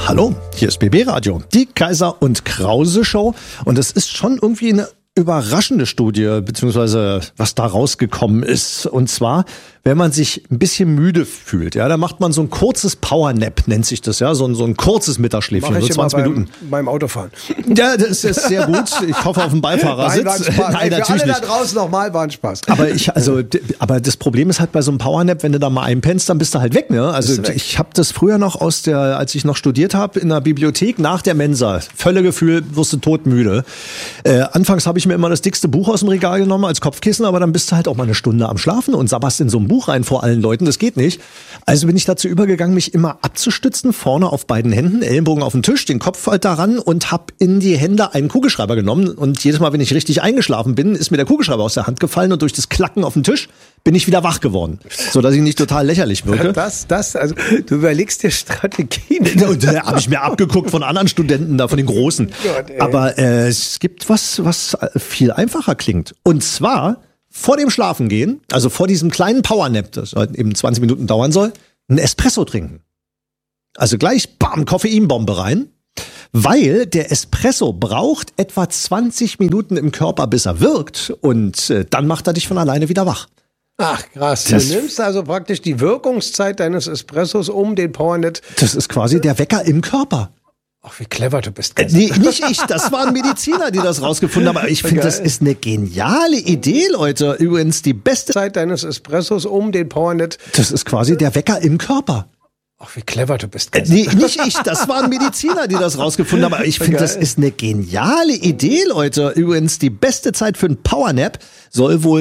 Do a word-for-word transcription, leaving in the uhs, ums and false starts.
Hallo, hier ist B B Radio, die Kaiser und Krause Show. Und es ist schon irgendwie eine überraschende Studie, beziehungsweise was da rausgekommen ist. Und zwar, wenn man sich ein bisschen müde fühlt, ja, da macht man so ein kurzes Powernap, nennt sich das, ja, so ein, so ein kurzes Mittagsschläfchen, so zwanzig beim, Minuten. Beim Autofahren. Ja, das ist sehr gut. Ich hoffe auf den Beifahrersitz. Nein, Spaß. Nein, Für natürlich alle nicht. da draußen nochmal war ein Spaß. Aber ich, also, aber das Problem ist halt bei so einem Powernap, wenn du da mal einpennst, dann bist du halt weg, ne? Also ich habe das früher noch aus der, als ich noch studiert habe, in der Bibliothek nach der Mensa. Völlegefühl, wirst du todmüde. Äh, anfangs habe ich mir immer das dickste Buch aus dem Regal genommen als Kopfkissen, aber dann bist du halt auch mal eine Stunde am Schlafen und sabberst in so ein Buch rein vor allen Leuten. Das geht nicht. Also bin ich dazu übergegangen, mich immer abzustützen, vorne auf beiden Händen, Ellenbogen auf den Tisch, den Kopf halt daran und habe in die Hände einen Kugelschreiber genommen. Und jedes Mal, wenn ich richtig eingeschlafen bin, ist mir der Kugelschreiber aus der Hand gefallen und durch das Klacken auf den Tisch bin ich wieder wach geworden. So dass ich nicht total lächerlich wirke. Das, das, also du überlegst dir Strategien. Und da habe ich mir abgeguckt von anderen Studenten da, von den Großen. Gott, ey. Aber äh, es gibt was, was viel einfacher klingt. Und zwar vor dem Schlafengehen, also vor diesem kleinen Powernap, das halt eben zwanzig Minuten dauern soll, einen Espresso trinken. Also gleich, bam, Koffeinbombe rein. Weil der Espresso braucht etwa zwanzig Minuten im Körper, bis er wirkt. Und äh, dann macht er dich von alleine wieder wach. Ach krass, Das- du nimmst also praktisch die Wirkungszeit deines Espressos um den Powernap. Das ist quasi der Wecker im Körper. Ach, wie clever du bist. Äh, Nee, nicht ich, das waren Mediziner, die das rausgefunden haben. Aber ich finde, das Geil. ist eine geniale Idee, Leute. Übrigens die beste. Zeit deines Espressos um den Powernap. Das ist quasi der Wecker im Körper. Ach, wie clever du bist. Äh, Nee, nicht ich, das waren Mediziner, die das rausgefunden haben. Aber ich finde, das Geil. ist eine geniale Idee, Leute. Übrigens die beste Zeit für einen Powernap soll wohl